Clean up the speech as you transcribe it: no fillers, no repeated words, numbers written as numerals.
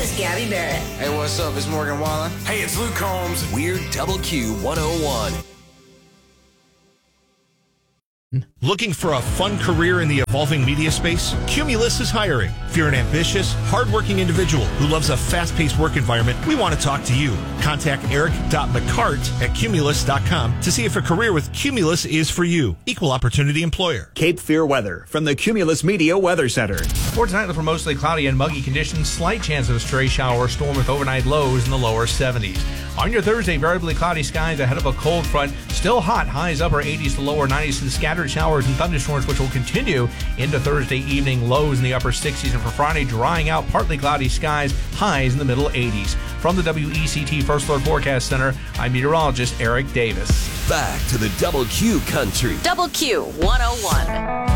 is Gabby Barrett. Hey, what's up? It's Morgan Wallen. Hey, it's Luke Combs. We're Double Q 101. Looking for a fun career in the evolving media space? Cumulus is hiring. If you're an ambitious, hardworking individual who loves a fast-paced work environment, we want to talk to you. Contact eric.mccart@cumulus.com to see if a career with Cumulus is for you. Equal opportunity employer. Cape Fear weather from the Cumulus Media Weather Center. For tonight, look for mostly cloudy and muggy conditions. Slight chance of a stray shower or storm with overnight lows in the lower 70s. On your Thursday, variably cloudy skies ahead of a cold front. Still hot, highs upper 80s to lower 90s, and scattered showers and thunderstorms, which will continue into Thursday evening. Lows in the upper 60s, and for Friday, drying out, partly cloudy skies, highs in the middle 80s. From the WECT First Alert Forecast Center, I'm meteorologist Eric Davis. Back to the Double Q country. Double Q 101.